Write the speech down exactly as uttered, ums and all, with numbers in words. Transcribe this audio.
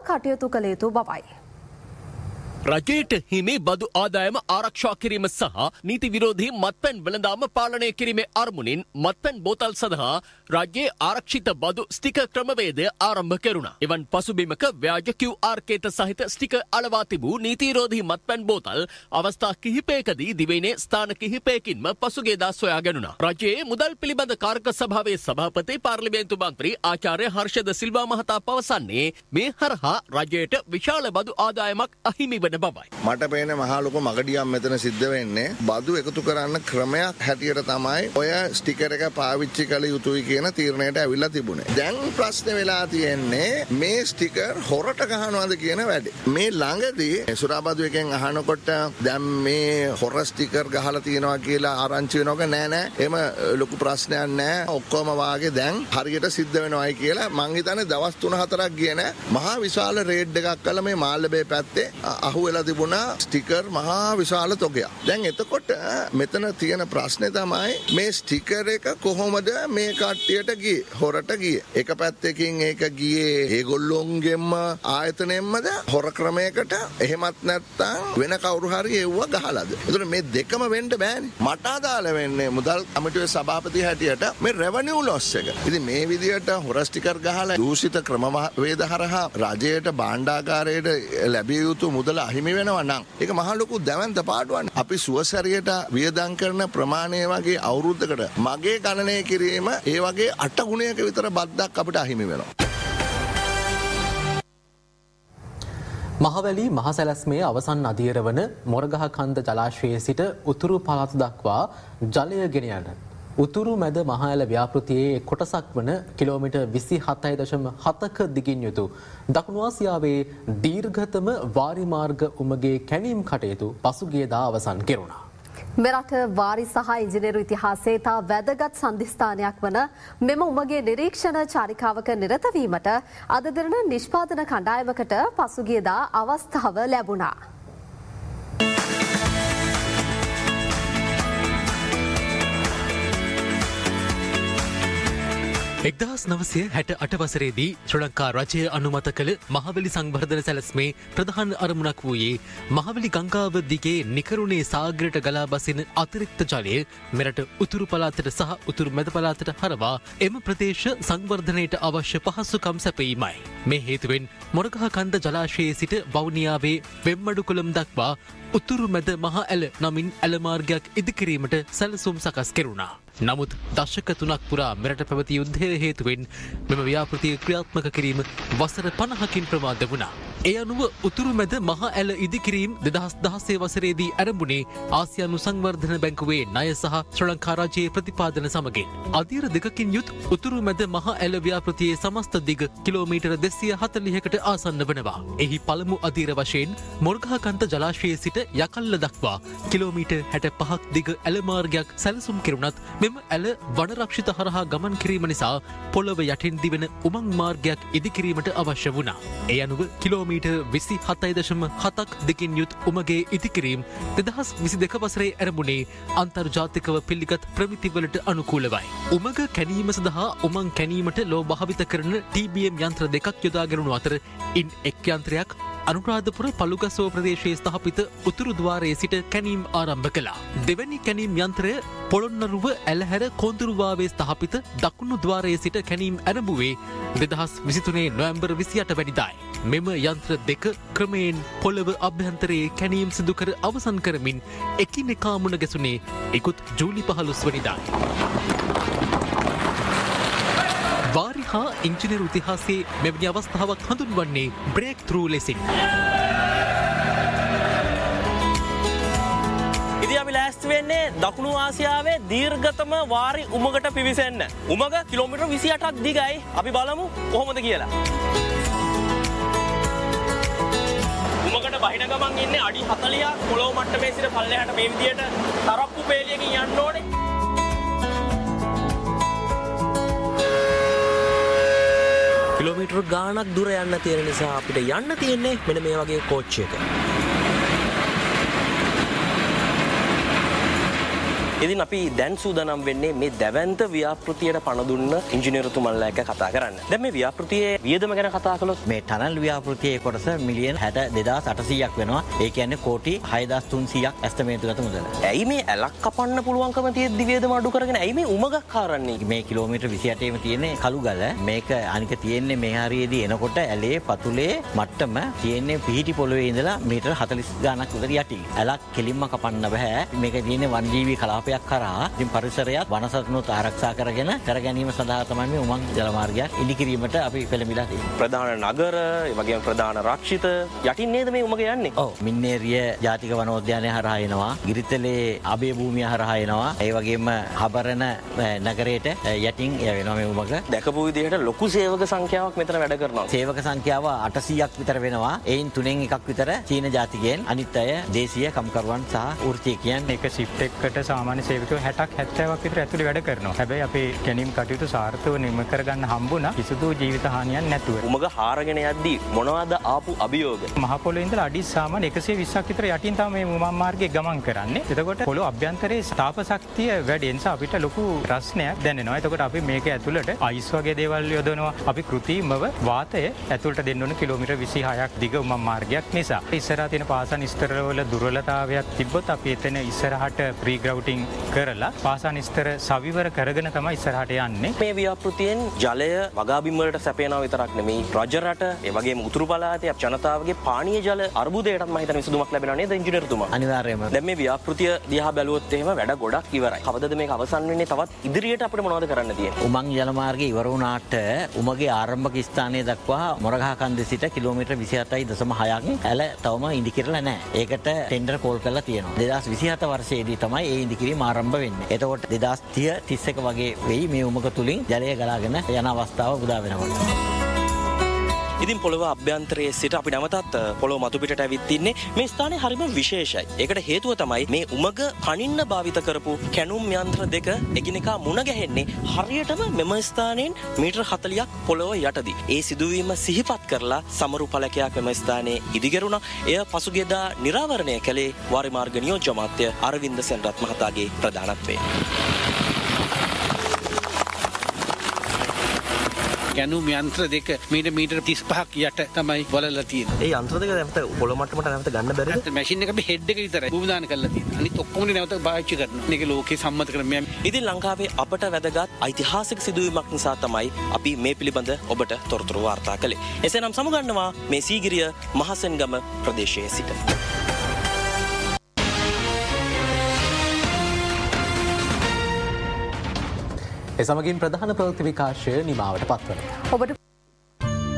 කටයුතු කළ යුතු බවයි. රජයට හිමි බදු ආදායම ආරක්ෂා කිරීම සහ නීති විරෝධී මත්පැන් වෙළඳාම පාලනය කිරීමේ අරමුණින් මත්පැන් බෝතල් සඳහා රජයේ ආරක්ෂිත බදු ස්ටිකර් ක්‍රමවේදය ආරම්භ කෙරුණා. එවන් පසුබිමක ව්‍යාජ කිව් ආර් කේත සහිත ස්ටිකර් අලවා තිබූ නීති විරෝධී මත්පැන් බෝතල් අවස්ථා කිහිපයකදී දිවයිනේ ස්ථාන කිහිපයකින්ම පසුගියදා සොයා ගැනුණා. රජයේ මුදල් පිළිබඳ කාරක සභාවේ සභාපති පාර්ලිමේන්තු මන්ත්‍රී ආචාර්ය හර්ෂද සිල්වා මහතා පවසන්නේ මේ හරහා රජයට විශාල බදු ආදායමක් අහිමි වන බවයි. මට පේන මහා ලොකු මගඩියක් මෙතන සිද්ධ වෙන්නේ බදු එකතු කරන්න ක්‍රමයක් හැටියට තමයි ඔය ස්ටිකර් එක පාවිච්චි කළ යුතුයි කියන තීරණයට ඇවිල්ලා තිබුණේ. දැන් ප්‍රශ්නේ වෙලා තියෙන්නේ මේ ස්ටිකර් හොරට ගහනවාද කියන වැඩේ. මේ ළඟදී සුරාබදු එකෙන් අහනකොට දැන් මේ හොර ස්ටිකර් ගහලා තියෙනවා කියලා ආරංචි වෙනවක නෑ නෑ. එහෙම ලොකු ප්‍රශ්නයක් නෑ. ඔක්කොම වාගේ දැන් හරියට සිද්ධ වෙනවයි කියලා මං හිතන්නේ දවස් තුන හතරක් ගියේ නෑ. මහා විශාල රේඩ් එකක් කළා මේ මාල්ලබේ පැත්තේ අහු වෙලා තිබුණා ස්ටිකර් මහා විශාල තොගයක්. දැන් එතකොට මෙතන තියෙන ප්‍රශ්නේ තමයි මේ ස්ටිකර් එක කොහොමද මේ කට්ටියට ගියේ හොරට ගියේ. එක පැත්තකින් ඒක ගියේ ඒගොල්ලොන්ගෙම ආයතනයෙන්මද හොර ක්‍රමයකට එහෙමත් නැත්නම් වෙන කවුරු හරි එව්ව ගහලාද. ඒතර මේ දෙකම වෙන්න බෑනේ. මට අදාළ වෙන්නේ මුදල් කමිටුවේ සභාපති හැටියට මේ රෙවෙනියු ලොස් එක. ඉතින් මේ විදියට හොර ස්ටිකර් ගහලා දූෂිත ක්‍රමවේද හරහා රජයට භාණ්ඩාගාරයට ලැබිය යුතු මුදල අහිමි වෙනවා නම් ඒක මහ ලොකු දැවැන්ත පාඩුවක්. අපි සුවසැරියට වියදම් කරන ප්‍රමාණය වගේ අවුරුද්දකට මගේ ගණනය කිරීම ඒ වගේ අට ගුණයක විතර බද්දක් අපිට අහිමි වෙනවා. මහවැලි මහසැලැස්මේ අවසන් අදියර වන මොරගහ කන්ද ජලාශයේ සිට උතුරු පළාත දක්වා ජලය ගෙන යන උතුරු මැද මහඇල ව්‍යාපෘතියේ කොටසක් වන කිලෝමීටර් විසි හතයි දශම හතක දිගින් යුතු දකුණු ආසියාවේ දීර්ඝතම වාරි මාර්ග උමගේ කැණීම් කටයුතු පසුගියදා අවසන් කෙරුණා. මෙරට වාරි සහ ඉංජිනේරු ඉතිහාසයේ තා වැදගත් සන්ධිස්ථානයක් වන මෙම උමගේ නිරීක්ෂණ චාරිකාවක නිරත වීමට අද දින නිෂ්පාදන කණ්ඩායමකට පසුගියදා අවස්ථාව ලැබුණා. එක්දහස් නවසිය හැට අට වසරේදී ශ්‍රී ලංකා රජය අනුමත කළ මහවැලි සංවර්ධන සැලැස්මේ ප්‍රධාන අරමුණක් වූයේ මහවැලි ගංගාව දිගේ නිකරුණේ සාගරයට ගලා බසින අතිරික්ත ජලය මෙරට උතුරු පළාතට සහ උතුරු මැද පළාතට හරවා එම ප්‍රදේශ සංවර්ධනයට අවශ්‍ය පහසුකම් සැපීමයි. මේ හේතුවෙන් මොරගහ කන්ද ජලාශයේ සිට වවුනියාවේ වෙම්මඩුකුළම් දක්වා උතුරු මැද මහ ඇල නමින් ඇල මාර්ගයක් ඉදිකිරීමට සැලසුම් සකස් කෙරුණා. නමුත් දශක තුනක් පුරා මෙරට පැවති යුද්ධය හේතුවෙන් මෙම ව්‍යාපෘතිය ක්‍රියාත්මක කිරීම වසර පනහකින් ප්‍රමාද වුණා. ඒ අනුව උතුරු මැද මහ ඇල ඉදිකිරීම් දෙදහස් දහසේ වසරේදී ආරම්භුනේ ආසියානු සංවර්ධන බැංකුවේ ණය සහ ශ්‍රී ලංකා රජයේ ප්‍රතිපාදන සමගින්. අධීර දෙකකින් යුත් උතුරු මැද මහ ඇල ව්‍යාපෘතියේ සමස්ත දිග කිලෝමීටර දෙසිය හතළිහකට ආසන්න වනවා. එහි පළමු අධීර වශයෙන් මොරගහ කන්ද ජලාශයේ සිට යකල්ල දක්වා කිලෝමීටර් හැට පහක් දිග ඇල මාර්ගයක් සැලසුම් කෙරුණත් මෙම ඇල වනරක්ෂිත හරහා ගමන් කිරීම නිසා පොළොව යටින් දිවෙන උමං මාර්ගයක් ඉදිකිරීමට අවශ්‍ය වුණා. ඒ අනුව කිලෝමීටර් විසි හතයි දශම හතක් දිගින් යුත් උමගේ ඉදිකිරීම දෙදහස් විසි දෙක වසරේ ආරම්භුනේ අන්තර්ජාතිකව පිළිගත් ප්‍රමිතිවලට අනුකූලවයි. උමග කැණීම සඳහා උමං කැණීමට ලෝ භාවිත කරන ටී බී එම් යන්ත්‍ර දෙකක් යොදා ගැනුණු අතර ඉන් එක් යන්ත්‍රයක් අනුරාධපුර පළුගසෝ ප්‍රදේශයේ ස්ථාපිත උතුරු ద్వාරයේ සිට කැණීම් ආරම්භ කළා. දෙවැනි කැණීම් යන්ත්‍රය පොළොන්නරුව ඇලහැර කොඳුරුවාවේ ස්ථාපිත දකුණු ద్వාරයේ සිට කැණීම් ආරම්භුවේ දෙදහස් විසි තුනේ නොවැම්බර් විසි අට වැනිදායි. මෙම යන්ත්‍ර දෙක ක්‍රමයෙන් පොළව අභ්‍යන්තරයේ කැණීම් සිදු කර අවසන් කරමින් එකිනෙකා මුණ ගැසුනේ ඉකුත් ජූලි පහළොස් වැනිදායි. වාරි හා ඉංජිනේරු ඉතිහාසයේ මෙවැනි අවස්ථාවක් හඳුන්වන්නේ බ්‍රේක් ත්‍රූ ලෙසින්. ඉතින් අපි ලෑස්ති වෙන්නේ දකුණු ආසියාවේ දීර්ඝතම වාරි උමකට පිවිසෙන්න. උමග කිලෝමීටර් විසි අටක් දිගයි. අපි බලමු කොහොමද කියලා. උමකට බහින ගමන් ඉන්නේ අඩි හතළිහක් පොළොව මට්ටමේ සිට පල්ලෙහාට මේ විදියට තරප්පු පේලියකින් යන්න ඕනේ. කිලෝමීටර් ගාණක් දුර යන්න තියෙන නිසා අපිට යන්න තියෙන්නේ මෙන්න මේ වගේ කෝච් එක. ඉතින් අපි දැන් සූදානම් වෙන්නේ මේ දැවැන්ත ව්‍යාපෘතියට පණ දුන්න ඉංජිනේරුතුමන්ලා එක්ක කතා කරන්න. දැන් මේ ව්‍යාපෘතියේ වියදම ගැන කතා කළොත් මේ ටනල් ව්‍යාපෘතියේ කොටස මිලියන හැට දෙදාස් අටසීයක් වෙනවා. ඒ කියන්නේ කෝටි හයදාස් තුන්සීයක් ඇස්තමේන්තුගත මුදල. ඇයි මේ ඇලක් කපන්න පුළුවන්කම තියෙද්දි වියදම අඩු කරගෙන ඇයි මේ උමගක් හරන්නේ? මේ කිලෝමීටර් විසි අටේම තියෙන්නේ කළු ගල. මේක අනික තියෙන්නේ මේ හරියේදී එනකොට ඇලේ පතුලේ මට්ටම තියෙන්නේ පිහිටි පොළවේ ඉඳලා මීටර හතළිස් ගානක් විතර යටින්. ඇලක් කෙලින්ම කපන්න බෑ. මේක තියෙන්නේ වනජීවී කලාපයක් කරා. ඉතින් පරිසරයත් වනසතුනුත් ආරක්ෂා කරගෙන කර ගැනීම සඳහා තමයි මේ උමං ජල මාර්ගයක් ඉදිකිරීමට අපි පෙළඹිලා තියෙන්නේ. ප්‍රධාන නගර, ඒ වගේම ප්‍රධාන රක්ෂිත යටින් නේද මේ උමග යන්නේ? ඔව්. මින්නේරිය ජාතික වනෝද්‍යානය හරහා එනවා. ගිරිතලේ අබේ භූමිය හරහා එනවා. ඒ වගේම හබරන නගරයට යටින් යවෙනවා මේ උමග. දැකපු විදිහට ලොකු සේවක සංඛ්‍යාවක් මෙතන වැඩ කරනවා. සේවක සංඛ්‍යාව අටසීයක් විතර වෙනවා. එයින් තුනෙන් එකක් විතර චීන ජාතිකයන්, අනිත් අය දේශීය කම්කරුවන් සහ වෘත්තීයකයන්. එක ෂිෆ්ට් එකකට සාමාන්‍ය සේවකයෝ හැටක් හැත්තෑවක් විතර ඇතුළේ වැඩ කරනවා. හැබැයි අපේ ගැනීම් කටයුතු සාර්ථකව නිම කරගන්න හම්බුණා කිසිදු ජීවිත හානියක් නැතුව. උමග හාරගෙන යද්දී මොනවද ආපු අභියෝග? මහ පොළොවේ ඉඳලා අඩි සාමාන්‍ය එකසිය විස්සක් විතර යටින් තමයි මේ උමං මාර්ගයේ ගමන් කරන්නේ. එතකොට පොළොව අභ්‍යන්තරයේ තාප ශක්තිය වැඩි නිසා අපිට ලොකු ප්‍රශ්නයක් දැනෙනවා. එතකොට අපි මේක ඇතුළට අයිස් වගේ දේවල් යොදනවා. අපි කෘත්‍රිමව වාතය ඇතුළට දෙන්න ඕන කිලෝමීටර් විසි හයක් දිග උමං මාර්ගයක් නිසා. ඉස්සරහා තියෙන පාසන් ස්තරවල දුර්වලතාවයක් තිබ්බොත් අපි එතන ඉස්සරහට ප්‍රී ග්‍රවුටින් කරලා පාසන් ස්තර සවිවර කරගෙන තමයි ඉස්සරහට යන්නේ. මේ ව්‍යාපෘතියෙන් ජලය වගාබිම් වලට සැපයනවා විතරක් නෙමෙයි රජ රට ඒ වගේම උතුරු පළාතේ ජනතාවගේ පානීය ජල අර්බුදයටත් මම හිතන්නේ විසඳුමක් ලැබෙනවා නේද ඉංජිනේරුතුමා? අනිවාර්යයෙන්ම. දැන් මේ ව්‍යාපෘතිය දිහා බැලුවොත් එහෙම වැඩ ගොඩක් ඉවරයි. කවදද මේක අවසන් වෙන්නේ? තවත් ඉදිරියට අපිට මොනවද කරන්න තියෙන්නේ? උමං ජල මාර්ගය ඉවර වුණාට උමගේ ආරම්භක ස්ථානයේ දක්වා මොරගහ කන්දේ සිට කිලෝමීටර් විසි හතයි දශම හයක් ඇල තවම ඉදි කරලා නැහැ. ඒකට ටෙන්ඩර් කෝල් කරලා තියෙනවා. දෙදාස් විසි හත වර්ෂයේදී තමයි ඒ ඉදිකිරීම ආරම්භ වෙන්නේ. එතකොට දෙදාස් තිහ තිස් එක වගේ වෙයි මේ උමග තුලින් ජලය ගලාගෙන යන අවස්ථාව උදා වෙනවා. ඉතින් පොළොව අභ්‍යන්තරයේ සිට අපි නැවතත් පොළොව මතු පිටට ඇවිත් ඉන්නේ. මේ ස්ථානය හරිම විශේෂයි. ඒකට හේතුව තමයි මේ උමග පනින්න භාවිත කරපු කැණුම් යන්ත්‍ර දෙක එකිනෙකා මුණ ගැහෙන්නේ හරියටම මෙම ස්ථානයෙන් මීටර් හතළියක් පොළොව යටදී. ඒ සිදුවීම සිහිපත් කරලා සමරු ඵලකයක් මෙම ස්ථානයේ ඉදිකරුණා. එය පසුගියදා නිරාවරණය කළේ වාරි මාර්ග නියෝජ්‍ය අමාත්‍ය අරවින්ද සෙන්රත් මහතාගේ ප්‍රධානත්වයෙන්. ගැනුම් යන්ත්‍ර දෙක මීට මීටර තිස් පහක් යට තමයි වලලා තියෙන්නේ. ඒ යන්ත්‍ර දෙක නැවත පොළොව මට්ටමට නැවත ගන්න බැරිද? මැෂින් එක අපි හෙඩ් එක විතරයි භූමි දාන කරලා තියෙන්නේ. අනිත් ඔක්කොම නැවත පාවිච්චි කරනවා. මේක ලෝකේ සම්මත කරන ඉතින් ලංකාවේ අපට වැදගත් ඓතිහාසික සිදුවීමක් නිසා තමයි අපි මේ පිළිබඳ ඔබට තොරතුරු වාර්තා කළේ. එසේනම් සමුගන්නවා මේ සීගිරිය මහසෙන්ගම ප්‍රදේශයේ සිට. එසමගින් ප්‍රධාන ප්‍රවෘත්ති විකාශය නිමාවට පත්වනවා. ඔබට